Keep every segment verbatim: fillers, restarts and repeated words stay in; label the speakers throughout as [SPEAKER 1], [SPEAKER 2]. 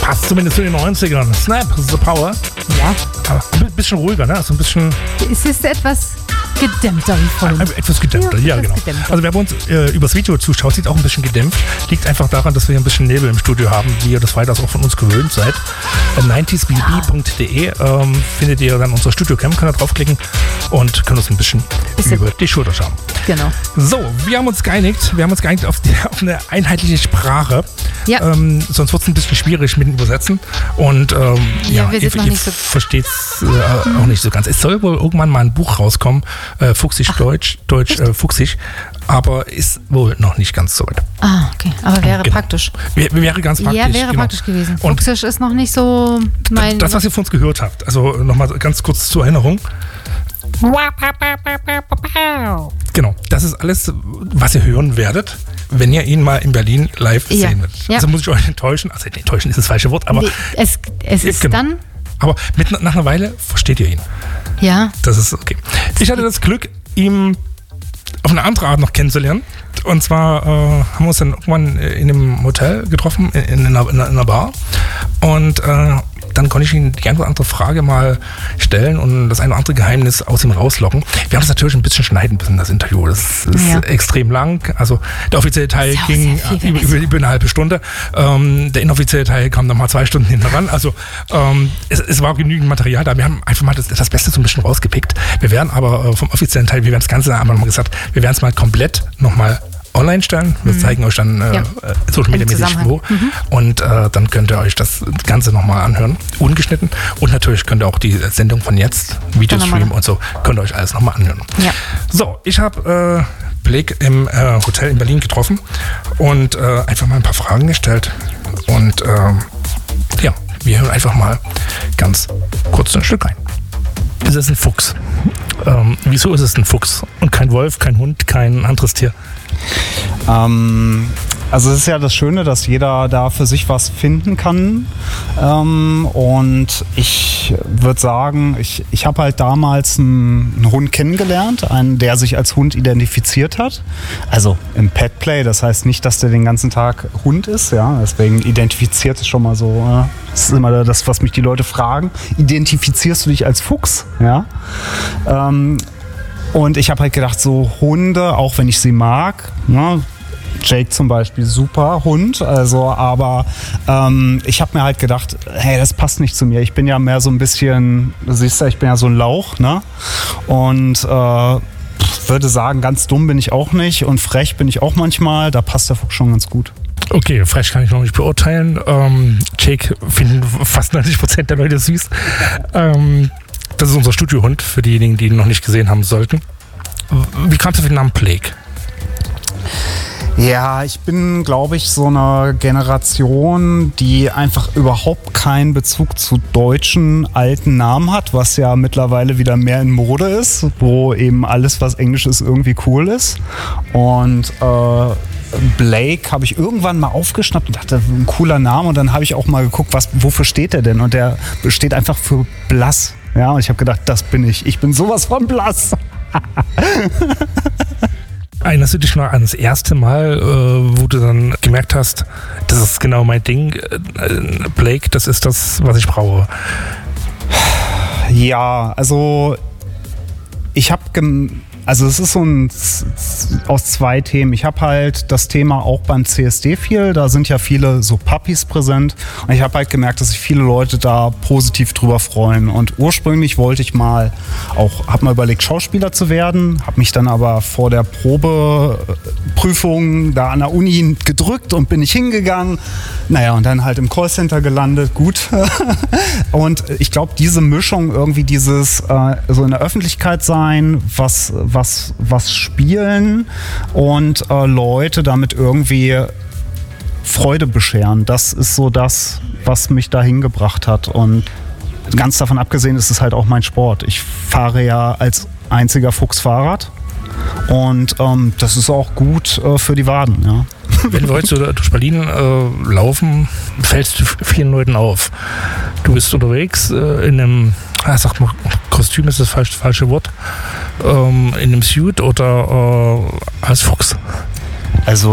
[SPEAKER 1] passt zumindest zu den neunzigern. Snap, The Power.
[SPEAKER 2] Ja.
[SPEAKER 1] Aber ein bisschen ruhiger, ne? Also ein bisschen...
[SPEAKER 2] Es ist etwas gedämmter wie vorhin.
[SPEAKER 1] Etwas gedämmter, ja, ja genau. Gedämmter. Also wer bei uns äh, übers Video zuschaut, sieht auch ein bisschen gedämpft. Liegt einfach daran, dass wir hier ein bisschen Nebel im Studio haben, wie ihr das weitaus auch von uns gewöhnt seid. Äh, neunzig b b punkt d e ähm, findet ihr dann unser Studio-Cam, könnt ihr draufklicken und könnt uns ein bisschen, bisschen über die Schulter schauen.
[SPEAKER 2] Genau.
[SPEAKER 1] So, wir haben uns geeinigt. Wir haben uns geeinigt auf, die, auf eine einheitliche Sprache.
[SPEAKER 2] Ja.
[SPEAKER 1] Ähm, sonst wird es ein bisschen schwierig mit dem Übersetzen. Und ähm,
[SPEAKER 2] ja,
[SPEAKER 1] ja,
[SPEAKER 2] wir
[SPEAKER 1] ihr,
[SPEAKER 2] sind noch
[SPEAKER 1] ihr
[SPEAKER 2] nicht so
[SPEAKER 1] versteht es äh, mhm. auch nicht so ganz. Es soll wohl irgendwann mal ein Buch rauskommen, äh, Fuchsisch Ach, Deutsch, Deutsch äh, Fuchsisch, aber ist wohl noch nicht ganz so weit.
[SPEAKER 2] Ah, okay. Aber wäre
[SPEAKER 1] genau.
[SPEAKER 2] praktisch.
[SPEAKER 1] W- wäre ganz praktisch.
[SPEAKER 2] Ja, wäre
[SPEAKER 1] genau.
[SPEAKER 2] praktisch gewesen. Fuchsisch ist noch nicht so mein...
[SPEAKER 1] Das, was ihr von uns gehört habt, also nochmal ganz kurz zur Erinnerung. Genau, das ist alles, was ihr hören werdet, wenn ihr ihn mal in Berlin live
[SPEAKER 2] ja.
[SPEAKER 1] sehen werdet.
[SPEAKER 2] Ja.
[SPEAKER 1] Also muss ich euch enttäuschen, also enttäuschen ist das falsche Wort, aber...
[SPEAKER 2] Nee, es, es ist genau. dann...
[SPEAKER 1] Aber mit, nach einer Weile versteht ihr ihn.
[SPEAKER 2] Ja.
[SPEAKER 1] Das ist okay. Ich hatte das Glück, ihn auf eine andere Art noch kennenzulernen. Und zwar äh, haben wir uns dann irgendwann in einem Hotel getroffen, in, in, einer, in einer Bar. Und äh, dann konnte ich ihm die eine oder andere Frage mal stellen und das eine oder andere Geheimnis aus ihm rauslocken. Wir haben das natürlich ein bisschen schneiden müssen, das Interview. Das ist ja. extrem lang. Also der offizielle Teil ging über, über, über eine halbe Stunde. Ähm, der inoffizielle Teil kam dann mal zwei Stunden hinten ran. Also ähm, es, es war genügend Material da. Wir haben einfach mal das, das Beste so ein bisschen rausgepickt. Wir werden aber äh, vom offiziellen Teil, wir werden das Ganze einmal mal gesagt, wir werden es mal komplett nochmal online stellen. Wir mhm. zeigen euch dann äh, ja. Social Media mäßig wo. Mhm. Und äh, dann könnt ihr euch das Ganze nochmal anhören. Ungeschnitten. Und natürlich könnt ihr auch die Sendung von jetzt, Videostream und so, könnt ihr euch alles nochmal anhören.
[SPEAKER 2] Ja.
[SPEAKER 1] So, ich habe äh, Blake im äh, Hotel in Berlin getroffen und äh, einfach mal ein paar Fragen gestellt. Und äh, ja, wir hören einfach mal ganz kurz ein Stück rein. Ist es ein Fuchs? Ähm, wieso ist es ein Fuchs? Und kein Wolf, kein Hund, kein anderes Tier?
[SPEAKER 3] Ähm, also es ist ja das Schöne, dass jeder da für sich was finden kann. Ähm, und ich würde sagen, ich, ich habe halt damals einen, einen Hund kennengelernt, einen, der sich als Hund identifiziert hat. Also im Petplay, das heißt nicht, dass der den ganzen Tag Hund ist. Ja? Deswegen identifiziert es schon mal so. Äh, das ist immer das, was mich die Leute fragen. Identifizierst du dich als Fuchs? Ja. Ähm, Und ich habe halt gedacht, so Hunde, auch wenn ich sie mag, ne, Jake zum Beispiel, super Hund, also aber ähm, ich habe mir halt gedacht, hey, das passt nicht zu mir. Ich bin ja mehr so ein bisschen, du siehst ja, ich bin ja so ein Lauch, ne? Und äh, würde sagen, ganz dumm bin ich auch nicht und frech bin ich auch manchmal, da passt der Fuchs schon ganz gut.
[SPEAKER 1] Okay, frech kann ich noch nicht beurteilen. Ähm, Jake finden fast neunzig Prozent der Leute süß. Ähm, Das ist unser Studiohund, für diejenigen, die ihn noch nicht gesehen haben sollten. Wie kamst du auf den Namen Blake?
[SPEAKER 3] Ja, ich bin, glaube ich, so eine Generation, die einfach überhaupt keinen Bezug zu deutschen alten Namen hat, was ja mittlerweile wieder mehr in Mode ist, wo eben alles, was Englisch ist, irgendwie cool ist. Und äh, Blake habe ich irgendwann mal aufgeschnappt und dachte, ein cooler Name. Und dann habe ich auch mal geguckt, was, wofür steht der denn? Und der steht einfach für blass. Ja, und ich habe gedacht, das bin ich. Ich bin sowas von blass.
[SPEAKER 1] Erinnerst du dich noch an das erste Mal, äh, wo du dann gemerkt hast, das ist genau mein Ding, äh, Blake, das ist das, was ich brauche?
[SPEAKER 3] Ja, also ich habe gem- Also es ist so ein aus zwei Themen. Ich habe halt das Thema auch beim C S D viel. Da sind ja viele so Puppies präsent. Und ich habe halt gemerkt, dass sich viele Leute da positiv drüber freuen. Und ursprünglich wollte ich mal auch, habe mal überlegt, Schauspieler zu werden. Habe mich dann aber vor der Probeprüfung da an der Uni gedrückt und bin nicht hingegangen. Naja, und dann halt im Callcenter gelandet. Gut. Und ich glaube, diese Mischung, irgendwie dieses äh, so in der Öffentlichkeit sein, was was, was spielen und äh, Leute damit irgendwie Freude bescheren. Das ist so das, was mich dahin gebracht hat. Und ganz davon abgesehen ist es halt auch mein Sport. Ich fahre ja als einziger Fuchs Fahrrad und ähm, das ist auch gut äh, für die Waden. Ja.
[SPEAKER 1] Wenn wir heute so durch Berlin äh, laufen, fällst du vielen Leuten auf. Du bist unterwegs äh, in einem, ah, sag mal, Kostüm ist das falsche, falsche Wort, ähm, in einem Suit oder äh, als Fuchs?
[SPEAKER 3] Also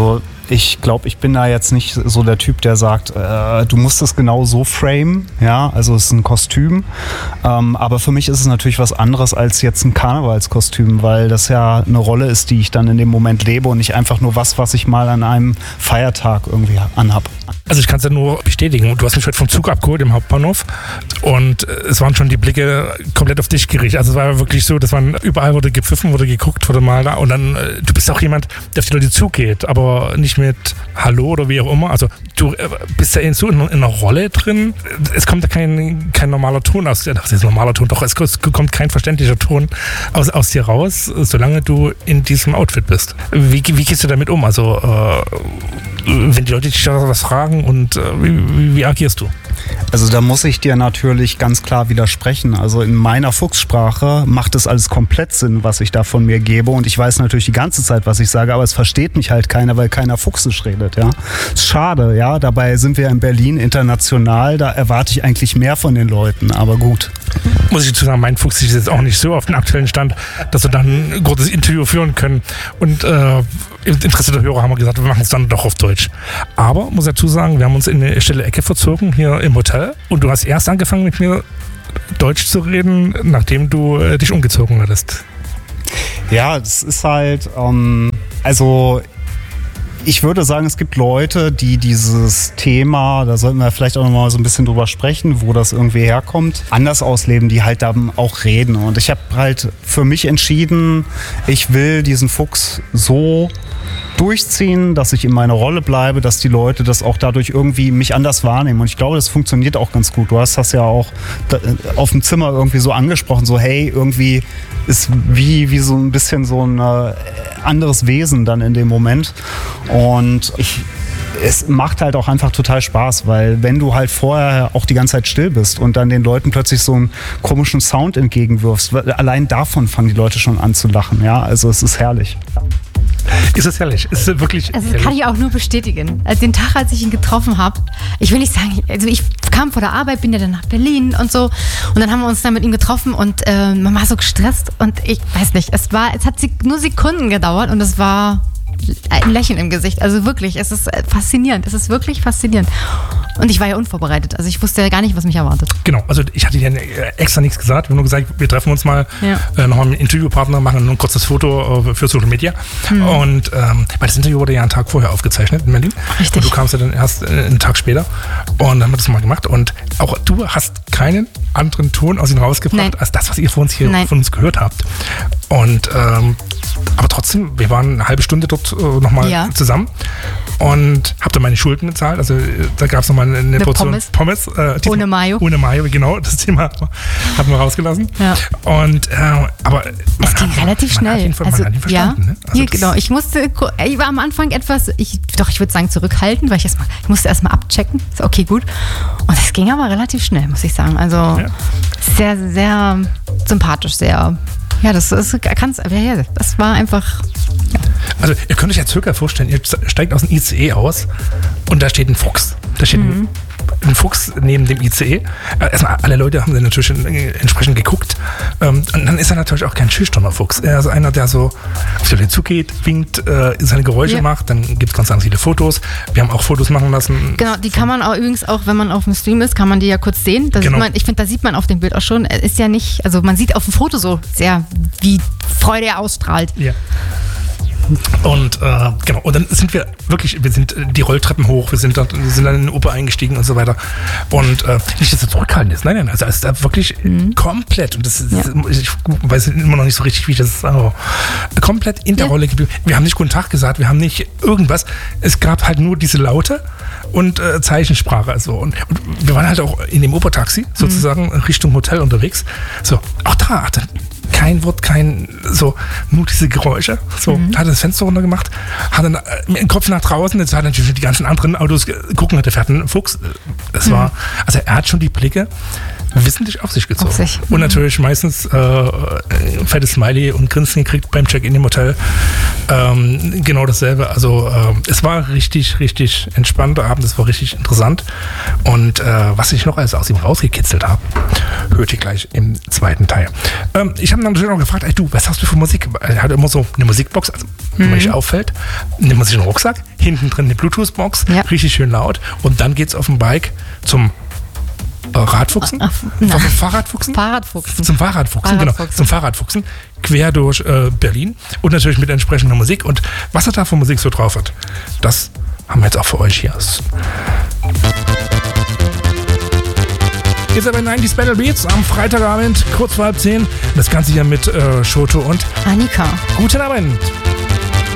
[SPEAKER 3] ich glaube, ich bin da jetzt nicht so der Typ, der sagt, äh, du musst es genau so framen, ja, also es ist ein Kostüm, ähm, aber für mich ist es natürlich was anderes als jetzt ein Karnevalskostüm, weil das ja eine Rolle ist, die ich dann in dem Moment lebe und nicht einfach nur was, was ich mal an einem Feiertag irgendwie anhab.
[SPEAKER 1] Also ich kann es ja nur bestätigen, du hast mich heute vom Zug abgeholt im Hauptbahnhof und es waren schon die Blicke komplett auf dich gerichtet, also es war wirklich so, dass man überall wurde gepfiffen, wurde geguckt, wurde mal da und dann, du bist auch jemand, der auf die Leute zugeht, aber nicht mit Hallo oder wie auch immer. Also du bist ja in, so in, in einer Rolle drin. Es kommt ja kein, kein normaler Ton aus dir. Das ist ein normaler Ton, doch es kommt kein verständlicher Ton aus, aus dir raus, solange du in diesem Outfit bist. Wie, wie gehst du damit um? Also äh, wenn die Leute dich da was fragen und äh, wie, wie agierst du?
[SPEAKER 3] Also da muss ich dir natürlich ganz klar widersprechen. Also in meiner Fuchssprache macht es alles komplett Sinn, was ich da von mir gebe. Und ich weiß natürlich die ganze Zeit, was ich sage, aber es versteht mich halt keiner, weil keiner Fuchsisch redet. Ja, ist schade. Ja, dabei sind wir in Berlin international. Da erwarte ich eigentlich mehr von den Leuten. Aber gut.
[SPEAKER 1] Muss ich dazu sagen, mein Fuchsisch ist jetzt auch nicht so auf den aktuellen Stand, dass wir dann ein kurzes Interview führen können. Und äh, im Interesse der Hörer haben wir gesagt, wir machen es dann doch auf Deutsch. Aber muss dazu sagen, wir haben uns in eine stille Ecke verzogen hier im Hotel und du hast erst angefangen mit mir Deutsch zu reden, nachdem du äh, dich umgezogen hattest.
[SPEAKER 3] Ja, es ist halt, ähm, also ich würde sagen, es gibt Leute, die dieses Thema, da sollten wir vielleicht auch noch mal so ein bisschen drüber sprechen, wo das irgendwie herkommt, anders ausleben, die halt da auch reden. Und ich habe halt für mich entschieden, ich will diesen Fuchs so durchziehen, dass ich in meiner Rolle bleibe, dass die Leute das auch dadurch irgendwie mich anders wahrnehmen. Und ich glaube, das funktioniert auch ganz gut. Du hast das ja auch auf dem Zimmer irgendwie so angesprochen, so hey, irgendwie ist wie, wie so ein bisschen so ein anderes Wesen dann in dem Moment. Und ich es macht halt auch einfach total Spaß, weil wenn du halt vorher auch die ganze Zeit still bist und dann den Leuten plötzlich so einen komischen Sound entgegenwirfst, allein davon fangen die Leute schon an zu lachen. Ja, also es ist herrlich.
[SPEAKER 1] Ist es herrlich? Ist es wirklich
[SPEAKER 2] Also das
[SPEAKER 1] herrlich?
[SPEAKER 2] kann ich auch nur bestätigen. Also den Tag, als ich ihn getroffen habe, ich will nicht sagen, also ich kam vor der Arbeit, bin ja dann nach Berlin und so und dann haben wir uns dann mit ihm getroffen und äh, man war so gestresst und ich weiß nicht, es war, es hat nur Sekunden gedauert und es war ein Lächeln im Gesicht. Also wirklich, es ist faszinierend. Es ist wirklich faszinierend. Und ich war ja unvorbereitet. Also ich wusste ja gar nicht, was mich erwartet.
[SPEAKER 1] Genau, also ich hatte dir extra nichts gesagt. Wir haben nur gesagt, wir treffen uns mal,
[SPEAKER 2] ja.
[SPEAKER 1] äh, nochmal mit einem Interviewpartner, machen ein kurzes Foto äh, für Social Media. Mhm. Und ähm, weil das Interview wurde ja einen Tag vorher aufgezeichnet in Berlin.
[SPEAKER 2] Richtig.
[SPEAKER 1] Und du kamst ja dann erst äh, einen Tag später. Und dann haben wir das mal gemacht. Und auch du hast keinen anderen Ton aus ihm rausgebracht, Nein. als das, was ihr von uns hier Nein. von uns gehört habt. Und ähm, aber trotzdem, wir waren eine halbe Stunde dort äh, nochmal ja. zusammen und hab dann meine Schulden gezahlt. Also da gab es nochmal eine, eine Portion Pommes. Pommes äh,
[SPEAKER 2] ohne Mayo.
[SPEAKER 1] Ohne Mayo, genau. Das Thema haben wir rausgelassen.
[SPEAKER 2] Ja.
[SPEAKER 1] Und äh, aber
[SPEAKER 2] es ging
[SPEAKER 1] hat,
[SPEAKER 2] relativ
[SPEAKER 1] man
[SPEAKER 2] schnell.
[SPEAKER 1] Hat ihn, man
[SPEAKER 2] also,
[SPEAKER 1] hat ihn verstanden.
[SPEAKER 2] Ja,
[SPEAKER 1] ne? also
[SPEAKER 2] hier, genau. Ich musste, ich war am Anfang etwas, ich, doch ich würde sagen zurückhaltend, weil ich erstmal, ich musste erstmal abchecken. So, okay, gut. Und es ging aber relativ schnell, muss ich sagen. Also ja. sehr, sehr sympathisch, sehr. Ja, das ist ganz, das war einfach. Ja.
[SPEAKER 1] Also ihr könnt euch ja circa vorstellen, ihr steigt aus dem I C E aus und da steht ein Fuchs. Da steht mhm. ein, ein Fuchs neben dem I C E. Erstmal alle Leute haben dann natürlich entsprechend geguckt. Und dann ist er natürlich auch kein schüchterner Fuchs. Er ist einer, der so auf die Leute zugeht, winkt, seine Geräusche ja. macht. Dann gibt es ganz, ganz viele Fotos. Wir haben auch Fotos machen lassen.
[SPEAKER 2] Genau, die kann man auch übrigens auch, wenn man auf dem Stream ist, kann man die ja kurz sehen. Da genau. sieht man, ich finde, da sieht man auf dem Bild auch schon. Er ist ja nicht, also man sieht auf dem Foto so sehr, wie Freude er ausstrahlt.
[SPEAKER 1] Ja. Und äh, genau, und dann sind wir wirklich, wir sind die Rolltreppen hoch, wir sind, dort, wir sind dann in den Oper eingestiegen und so weiter. Und äh, nicht, dass es zurückhaltend ist, nein, nein, also es ist da wirklich mhm. komplett, und das ist, ja. ich weiß immer noch nicht so richtig, wie ich das sage, komplett in der ja. Rolle geblieben. Wir haben nicht Guten Tag gesagt, wir haben nicht irgendwas, es gab halt nur diese Laute und äh, Zeichensprache. Also. Und, und wir waren halt auch in dem Opertaxi sozusagen mhm. Richtung Hotel unterwegs. So, auch da hat er kein Wort, kein, so, nur diese Geräusche. So, mhm. hat das Fenster runter gemacht, hat dann mit dem Kopf nach draußen, jetzt hat natürlich die ganzen anderen Autos gucken, der fährt ein Fuchs. Das war, also er hat schon die Blicke, wissentlich auf sich gezogen.
[SPEAKER 2] Auf sich.
[SPEAKER 1] Und natürlich meistens äh, ein fettes Smiley und Grinsen gekriegt beim Check-in im Hotel. Ähm, genau dasselbe. Also äh, es war richtig, richtig entspannter Abend. Es war richtig interessant. Und äh, was ich noch alles aus ihm rausgekitzelt habe, hört ihr gleich im zweiten Teil. Ähm, ich habe dann natürlich noch gefragt, ey du, was hast du für Musik? Er hat immer so eine Musikbox, also wenn man nicht auffällt, nimmt man sich einen Rucksack, hinten drin eine Bluetooth-Box,
[SPEAKER 2] Ja.
[SPEAKER 1] richtig schön laut. Und dann geht's auf dem Bike zum äh, Radfuchsen?
[SPEAKER 2] Ach, na.
[SPEAKER 1] Zum Fahrradfuchsen?
[SPEAKER 2] Fahrradfuchsen.
[SPEAKER 1] Zum Fahrradfuchsen, genau.
[SPEAKER 2] Fahrradfuchsen.
[SPEAKER 1] Zum Fahrradfuchsen. Quer durch äh, Berlin. Und natürlich mit entsprechender Musik. Und was er da für Musik so drauf hat, das haben wir jetzt auch für euch hier. Jetzt aber in neunzig Battle Beats am Freitagabend, kurz vor halb zehn. Das Ganze hier mit äh, Shoto und
[SPEAKER 2] Annika.
[SPEAKER 1] guten Abend.